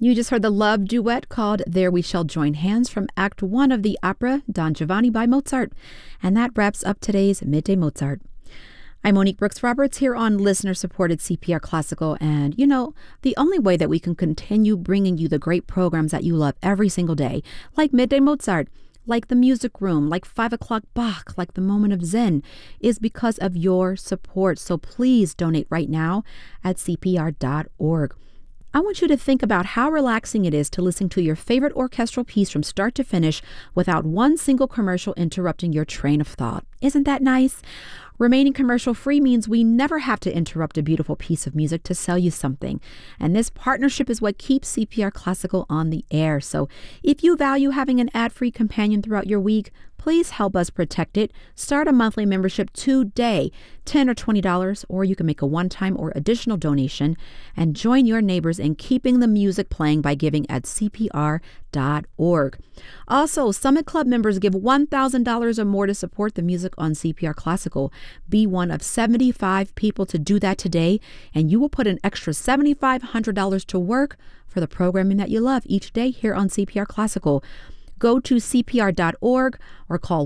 You just heard the love duet called There We Shall Join Hands from Act 1 of the opera Don Giovanni by Mozart. And that wraps up today's Midday Mozart. I'm Monique Brooks-Roberts here on listener-supported CPR Classical. And, the only way that we can continue bringing you the great programs that you love every single day, like Midday Mozart, like The Music Room, like 5 o'clock Bach, like The Moment of Zen, is because of your support. So please donate right now at CPR.org. I want you to think about how relaxing it is to listen to your favorite orchestral piece from start to finish without one single commercial interrupting your train of thought. Isn't that nice? Remaining commercial-free means we never have to interrupt a beautiful piece of music to sell you something. And this partnership is what keeps CPR Classical on the air. So if you value having an ad-free companion throughout your week, please help us protect it. Start a monthly membership today, $10 or $20, or you can make a one-time or additional donation and join your neighbors in keeping the music playing by giving at CPR.org. Also, Summit Club members give $1,000 or more to support the music on CPR Classical. Be one of 75 people to do that today, and you will put an extra $7,500 to work for the programming that you love each day here on CPR Classical. Go to CPR.org or call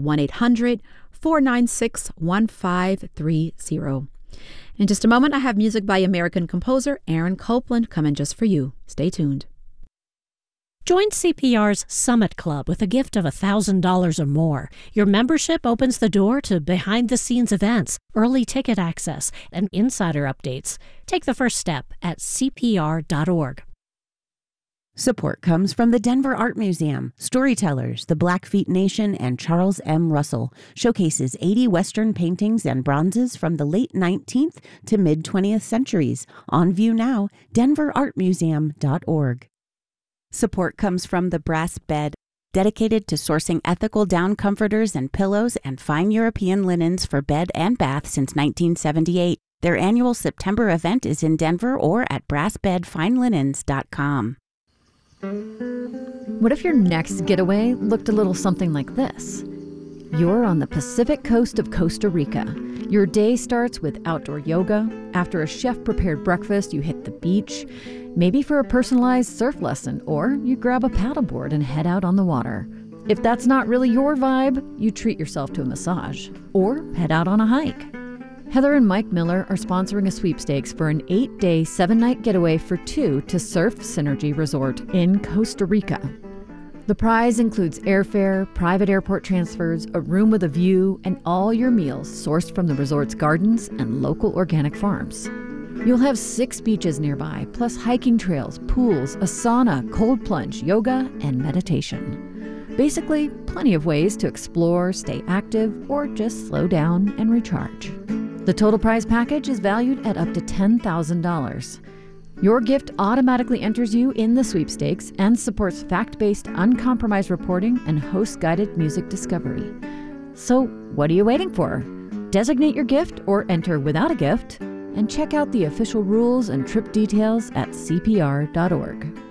1-800-496-1530. In just a moment, I have music by American composer Aaron Copland coming just for you. Stay tuned. Join CPR's Summit Club with a gift of $1,000 or more. Your membership opens the door to behind-the-scenes events, early ticket access, and insider updates. Take the first step at CPR.org. Support comes from the Denver Art Museum. Storytellers, the Blackfeet Nation, and Charles M. Russell showcases 80 Western paintings and bronzes from the late 19th to mid-20th centuries. On view now, denverartmuseum.org. Support comes from the Brass Bed, dedicated to sourcing ethical down comforters and pillows and fine European linens for bed and bath since 1978. Their annual September event is in Denver or at brassbedfinelinens.com. What if your next getaway looked a little something like this? You're on the Pacific coast of Costa Rica. Your day starts with outdoor yoga. After a chef-prepared breakfast, you hit the beach, maybe for a personalized surf lesson, or you grab a paddleboard and head out on the water. If that's not really your vibe, you treat yourself to a massage or head out on a hike. Heather and Mike Miller are sponsoring a sweepstakes for an 8-day, 7-night getaway for two to Surf Synergy Resort in Costa Rica. The prize includes airfare, private airport transfers, a room with a view, and all your meals sourced from the resort's gardens and local organic farms. You'll have 6 beaches nearby, plus hiking trails, pools, a sauna, cold plunge, yoga, and meditation. Basically, plenty of ways to explore, stay active, or just slow down and recharge. The total prize package is valued at up to $10,000. Your gift automatically enters you in the sweepstakes and supports fact-based, uncompromised reporting and host-guided music discovery. So, what are you waiting for? Designate your gift or enter without a gift, and check out the official rules and trip details at CPR.org.